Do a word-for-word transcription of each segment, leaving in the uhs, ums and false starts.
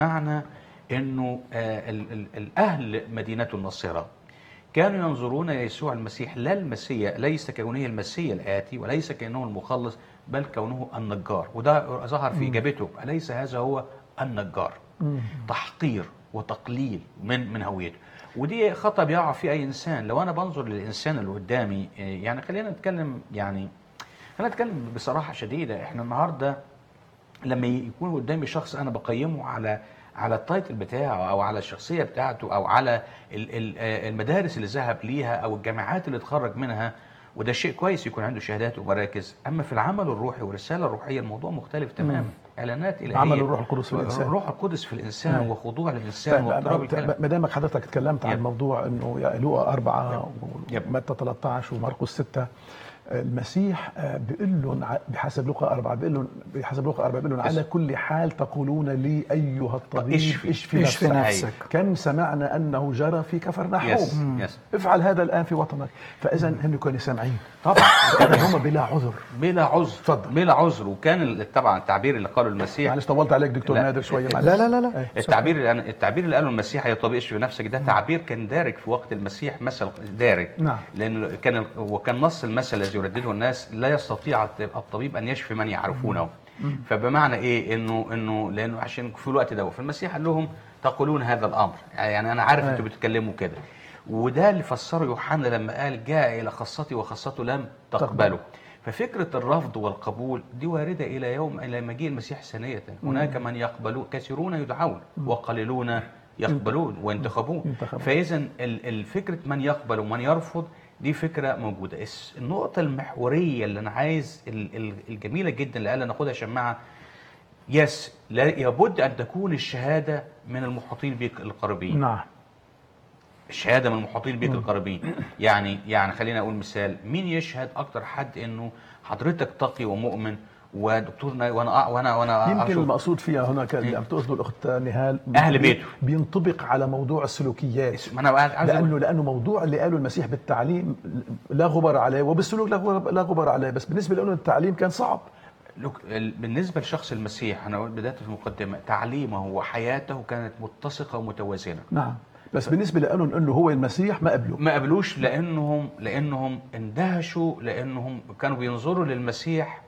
معنى انه آه، ال- ال- الاهل مدينه الناصره كانوا ينظرون يسوع المسيح لا المسيا، ليس كونه المسيا الاتي وليس كانه المخلص، بل كونه النجار. وده ظهر في اجابته: اليس هذا هو النجار؟ تحقير وتقليل من من هويته. ودي خطأ بيقع فيه اي انسان. لو انا بنظر للانسان اللي قدامي، آه، يعني خلينا نتكلم يعني خلينا نتكلم بصراحه شديده. احنا النهارده لما يكون قدامي شخص انا بقيمه على على التايتل بتاعه او على الشخصيه بتاعته او على ال- ال- آه المدارس اللي ذهب ليها او الجامعات اللي اتخرج منها، وده شيء كويس يكون عنده شهادات ومراكز. اما في العمل الروحي والرساله الروحيه الموضوع مختلف تماما. اعلانات الهيه، عمل الروح القدس في الانسان، الروح القدس في الانسان أي. وخضوع للانسان واضطراب الكلام. ما دامك حضرتك اتكلمت عن يب. موضوع انه يا لوقا أربعة يب. ومتى ثلاثة عشر ومرقس ستة، المسيح بيقول لهم بحسب لوقا أربعة بيقول لهم بحسب لوقا أربعة بيقول لهم على كل حال تقولون لي ايها الطبيب اشفي, اشفي, اشفي نفسك. نفسك. كم سمعنا انه جرى في كفرنحوم، يس. يس. افعل هذا الان في وطنك. فاذا هم كانوا سامعين طبعا هم بلا عذر بلا عذر. اتفضل. بلا عذر. وكان ال- طبعا التعبير اللي قاله المسيح، معلش طولت عليك دكتور لا. نادر شويه. لا لا لا لا التعبير اللي أنا- التعبير اللي قاله المسيح يا طبيب اشفي نفسك، ده تعبير كان دارج في وقت المسيح، مثل دارج. نعم. لان كان ال- وكان نص المثل الذي يردده الناس: لا يستطيع الطبيب ان يشفي من يعرفونه. فبمعنى ايه؟ انه انه لانه عشان في الوقت ده فالمسيح قال لهم تقولون هذا الامر، يعني انا عارف انتوا بتتكلموا كده. وده اللي فسره يوحنا لما قال جاء الى خاصتي وخاصته لم تقبله. ففكرة الرفض والقبول دي واردة إلى يوم إلى مجيء المسيح ثانية. هناك من يقبلون، كثيرون يدعون وقليلون يقبلون وينتخبون. ينتخبون. فإذا الفكرة من يقبل ومن يرفض دي فكرة موجودة. الس- النقطة المحورية اللي أنا عايز ال- ال- الجميلة جدا اللي قال ناخدها شماعة: يس، لا يبد أن تكون الشهادة من المحيطين بك القريبين. نعم. الشهاده من المحيطين بيك القريبين. يعني يعني خلينا اقول مثال: مين يشهد اكتر حد انه حضرتك تقي ومؤمن ودكتور نا- وانا وانا وانا يمكن أشوف المقصود فيها هناك اللي عم تقصده الاخت نهال أهل بيته. بينطبق على موضوع السلوكيات، ما انا عايز أقول- لانه لانه موضوع اللي قاله المسيح بالتعليم لا غبار عليه، وبالسلوك لا غبار- لا غبار عليه، بس بالنسبه له التعليم كان صعب. لك- ال- بالنسبه لشخص المسيح، انا قلت بدايه المقدمه، تعليمه وحياته كانت متسقه ومتوازنه. نعم. بس بالنسبه لهم انه هو المسيح ما قبلوا. ما قبلوش لانهم لانهم اندهشوا، لانهم كانوا بينظروا للمسيح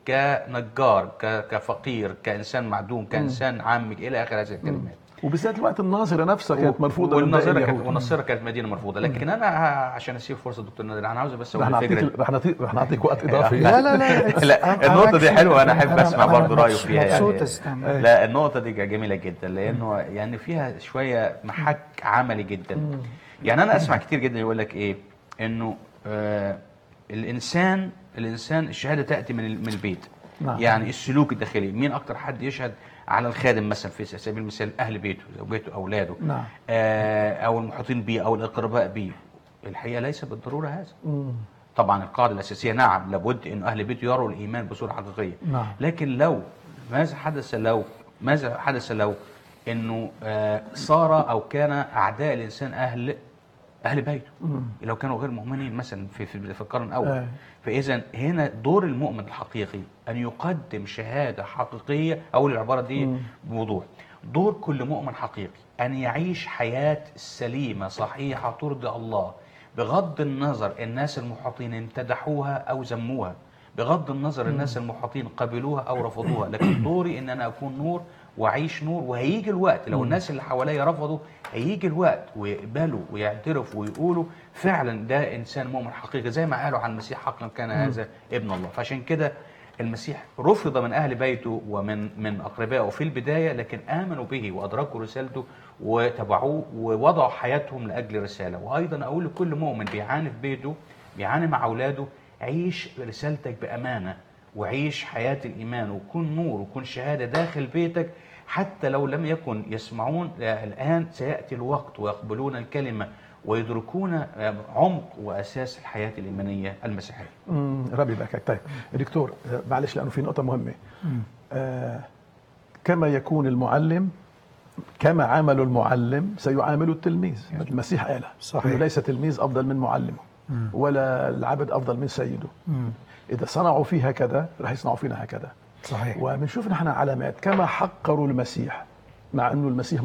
كنجار، ك- كفقير، كانسان معدوم، كانسان عامي، الى اخر هذه الكلمات. وبسات الوقت الناظره نفسها كانت مرفوضه من والناظره باقي كانت اليهود. والناصره كانت مدينه مرفوضه. لكن انا ه- عشان اسيب فرصه دكتور نادر، انا عاوز بس رح اقول الفكره نعطيك رح نعطيك رح نعطيك وقت اضافي. لا لا لا لا، النقطة دي حلوة، أنا أحب أسمع برضه رأيه فيها يعني. مبسوط استمع. لا، النقطة دي جميلة جدا، لأنه يعني فيها شوية محك عملي جدا. يعني أنا أسمع كتير جدا يقول لك إيه؟ إنه آه الإنسان الإنسان الشهادة تأتي من ال- من البيت. نعم. يعني السلوك الداخلي. مين أكتر حد يشهد على الخادم مثلا في سبيل المثال؟ أهل بيته، زوجته، أولاده، نعم. آه أو المحيطين بيه أو الأقرباء بيه. الحقيقة ليس بالضرورة هذا. مم. طبعا القاعدة الأساسية نعم، لابد أن أهل بيته يروا الإيمان بصورة حقيقية. نعم. لكن لو ماذا حدث لو ماذا حدث لو أنه آه صار أو كان أعداء الإنسان أهل أهل بيته، لو كانوا غير مؤمنين مثلا في في, في القرن الأول. آه. فإذا هنا دور المؤمن الحقيقي أن يقدم شهادة حقيقية، أو العبارة دي بوضوح: دور كل مؤمن حقيقي أن يعيش حياة سليمة صحيحة ترضي الله، بغض النظر الناس المحيطين امتدحوها أو ذموها، بغض النظر الناس المحيطين قبلوها أو رفضوها. لكن دوري إن أنا أكون نور وأعيش نور. وهيجي الوقت لو الناس اللي حواليا رفضوا، هيجي الوقت ويقبلوا ويعترفوا ويقولوا فعلا ده إنسان مؤمن حقيقي، زي ما قالوا عن المسيح حقا كان هذا ابن الله. فعشان كده المسيح رفض من أهل بيته ومن من أقربائه في البداية، لكن آمنوا به وأدركوا رسالته وتبعوه ووضعوا حياتهم لأجل رسالة. وأيضا أقول لكل مؤمن بيعاني في بيته، بيعاني مع أولاده: عيش رسالتك بأمانة، وعيش حياة الإيمان، وكن نور وكن شهادة داخل بيتك. حتى لو لم يكن يسمعون الآن، سيأتي الوقت ويقبلون الكلمة ويدركون عمق وأساس الحياة الإيمانية المسيحية. امم ربي يباركك. طيب دكتور، آه، معلش لانه في نقطه مهمه. آه كما يكون المعلم، كما عامل المعلم سيعامل التلميذ. المسيح قال صحيح. انه ليس تلميذ افضل من معلمه، ولا العبد افضل من سيده. مم. اذا صنعوا فيه هكذا رح يصنعوا فينا هكذا. صحيح. وبنشوف نحن علامات كما حقروا المسيح مع أنه المسيح